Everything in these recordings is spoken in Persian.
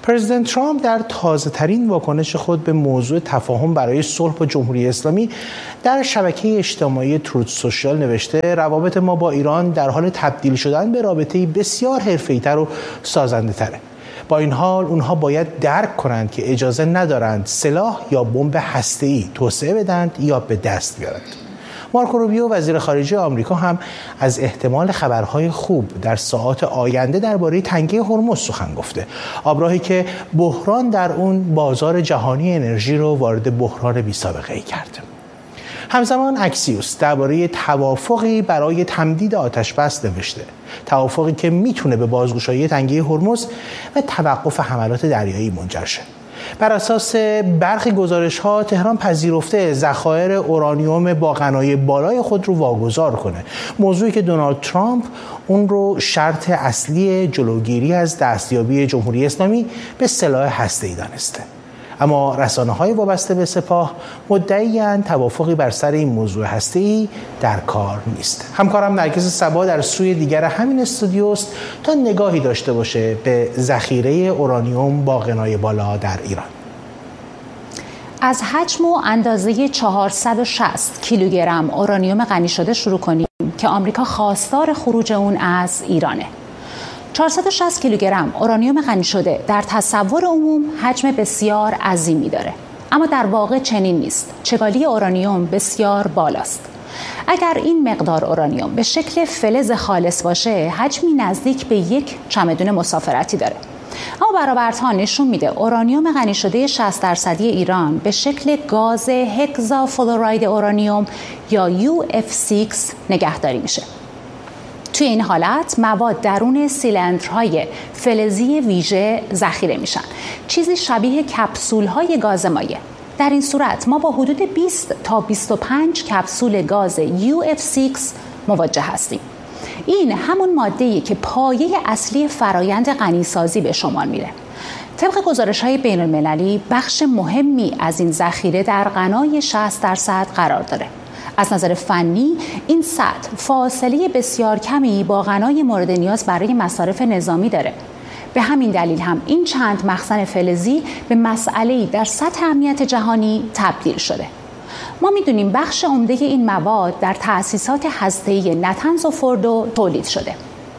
پرزیدنت ترامپ در تازه‌ترین واکنش خود به موضوع تفاهم برای صلح با جمهوری اسلامی در شبکه اجتماعی تروت سوشال نوشته روابط ما با ایران در حال تبدیل شدن به رابطه‌ای بسیار حرفه‌ای‌تر و سازنده‌تره. با این حال اونها باید درک کنند که اجازه ندارند سلاح یا بمب هسته‌ای توسعه بدند یا به دست بیارند. مارکو روبیو وزیر خارجه آمریکا هم از احتمال خبرهای خوب در ساعات آینده درباره تنگه هرمز سخن گفته. آبراهی که بحران در اون بازار جهانی انرژی رو وارد بحران بی‌سابقه‌ای کرده. همزمان اکسیوس درباره توافقی برای تمدید آتش بس نوشته. توافقی که میتونه به بازگشایی تنگه هرمز و توقف حملات دریایی منجر شه. بر اساس برخی گزارش‌ها تهران پذیرفته ذخایر اورانیوم با غنای بالای خود رو واگذار کنه، موضوعی که دونالد ترامپ اون رو شرط اصلی جلوگیری از دستیابی جمهوری اسلامی به سلاح هسته‌ای دانسته. اما رسانه‌های وابسته به سپاه مدعی‌اند توافقی بر سر این موضوع هسته‌ای در کار نیست. همکارم نرگس صبا در سوی دیگر همین استودیوست تا نگاهی داشته باشه به ذخیره اورانیوم با غنای بالا در ایران. از حجم و اندازه 460 کیلوگرم اورانیوم غنی شده شروع کنیم که آمریکا خواستار خروج اون از ایرانه. 460 کیلوگرم اورانیوم غنی شده در تصور عموم حجم بسیار عظیمی داره، اما در واقع چنین نیست. چگالی اورانیوم بسیار بالاست. اگر این مقدار اورانیوم به شکل فلز خالص باشه، حجمی نزدیک به یک چمدون مسافرتی داره. اما برآوردها نشون میده اورانیوم غنی شده 60% ایران به شکل گاز هگزافلوراید اورانیوم یا UF6 نگهداری میشه. توی این حالت مواد درون سیلندرهای فلزی ویژه ذخیره میشن، چیزی شبیه کپسول‌های گاز مایع. در این صورت ما با حدود 20 تا 25 کپسول گاز UF6 مواجه هستیم. این همون ماده‌ایه که پایه اصلی فرایند غنیسازی به شمار میره. طبق گزارش‌های بین‌المللی بخش مهمی از این ذخیره در غنای 60% قرار داره. از نظر فنی این سطح فاصله بسیار کمی با غنای مورد نیاز برای مصارف نظامی داره. به همین دلیل هم این چند مخزن فلزی به مسئله‌ای در سطح امنیت جهانی تبدیل شده. ما میدونیم بخش عمده این مواد در تأسیسات هسته‌ای نتنز و فوردو تولید شده.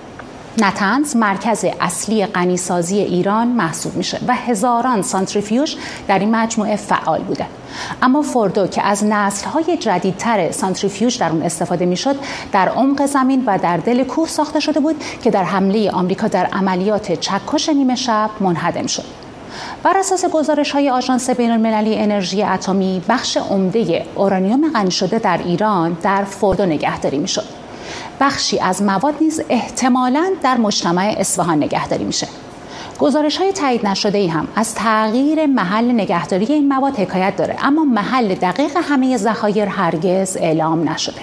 نتنز مرکز اصلی غنیسازی ایران محسوب میشه و هزاران سانتریفیوژ در این مجموعه فعال بوده. اما فوردو که از نسل‌های جدیدتر سانتریفیوژ در اون استفاده میشد، در عمق زمین و در دل کوه ساخته شده بود که در حمله آمریکا در عملیات چکش نیمه شب منهدم شد. بر اساس گزارش‌های آژانس بین‌المللی انرژی اتمی، بخش عمده اورانیوم غنی شده در ایران در فوردو نگهداری میشد. بخشی از مواد نیز احتمالاً در مجتمع اصفهان نگهداری میشه. گزارش‌های تایید نشده‌ای هم از تغییر محل نگهداری این مواد حکایت داره، اما محل دقیق همه ذخایر هرگز اعلام نشده.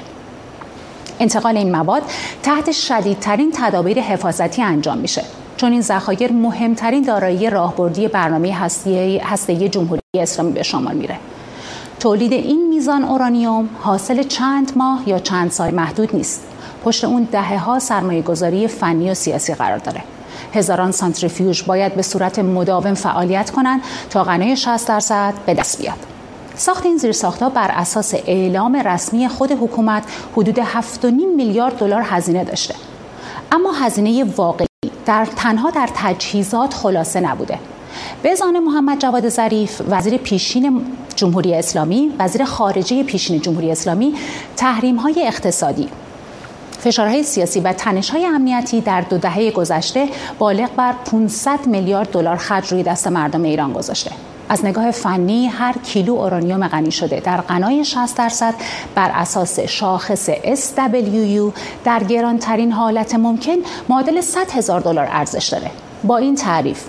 انتقال این مواد تحت شدیدترین تدابیر حفاظتی انجام میشه، چون این ذخایر مهمترین دارایی راهبردی برنامه هسته‌ای جمهوری اسلامی به شمار میره. تولید این میزان اورانیوم حاصل چند ماه یا چند سال محدود نیست. پشت اون دهه‌ها سرمایه‌گذاری فنی و سیاسی قرار داره. هزاران سانتریفیوژ باید به صورت مداوم فعالیت کنند تا غنای 60% به دست بیاد. ساخت این زیرساخت‌ها بر اساس اعلام رسمی خود حکومت حدود 7.5 میلیارد دلار هزینه داشته. اما هزینه واقعی تنها در تجهیزات خلاصه نبوده. به اذعان محمد جواد ظریف، وزیر پیشین جمهوری اسلامی، وزیر خارجه پیشین جمهوری اسلامی، تحریم‌های اقتصادی، فشارهای سیاسی و تنش‌های امنیتی در 2 دهه گذشته بالغ بر 500 میلیارد دلار خرج روی دست مردم ایران گذاشته. از نگاه فنی هر کیلو اورانیوم غنی شده در غنای 60% بر اساس شاخص SWU در گرانترین حالت ممکن معادل 100,000 دلار ارزش داره. با این تعریف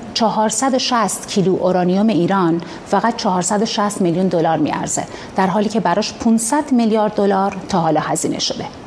460 کیلو اورانیوم ایران فقط 460 میلیون دلار میارزه، در حالی که براش 500 میلیارد دلار تا حالا هزینه شده.